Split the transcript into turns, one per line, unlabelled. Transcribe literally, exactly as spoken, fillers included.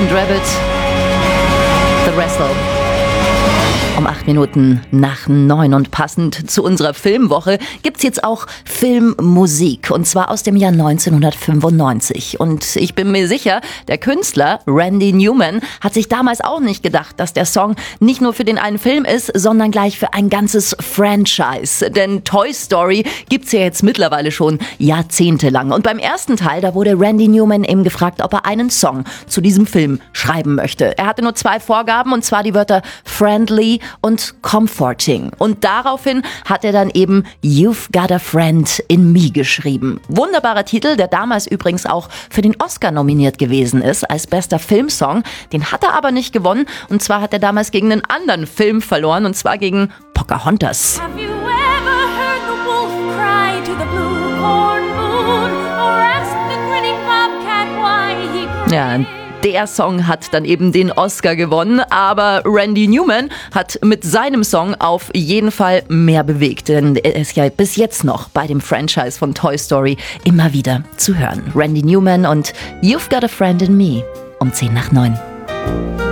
Roland Rabbit, The Wrestle. Um acht Minuten nach neun und passend zu unserer Filmwoche gibt's jetzt auch Filmmusik und zwar aus dem Jahr neunzehnhundertfünfundneunzig. Und ich bin mir sicher, der Künstler Randy Newman hat sich damals auch nicht gedacht, dass der Song nicht nur für den einen Film ist, sondern gleich für ein ganzes Franchise. Denn Toy Story gibt's ja jetzt mittlerweile schon jahrzehntelang. Und beim ersten Teil, da wurde Randy Newman eben gefragt, ob er einen Song zu diesem Film schreiben möchte. Er hatte nur zwei Vorgaben und zwar die Wörter friendly und comforting. Und daraufhin hat er dann eben You've Got a Friend in Me geschrieben. Wunderbarer Titel, der damals übrigens auch für den Oscar nominiert gewesen ist als bester Filmsong. Den hat er aber nicht gewonnen und zwar hat er damals gegen einen anderen Film verloren und zwar gegen Pocahontas.
Have you ever heard the wolf cry to the blue corn moon or ask the grinning bobcat why he grins?
Ja, der Song hat dann eben den Oscar gewonnen, aber Randy Newman hat mit seinem Song auf jeden Fall mehr bewegt, denn er ist ja bis jetzt noch bei dem Franchise von Toy Story immer wieder zu hören. Randy Newman und You've Got a Friend in Me um zehn nach neun.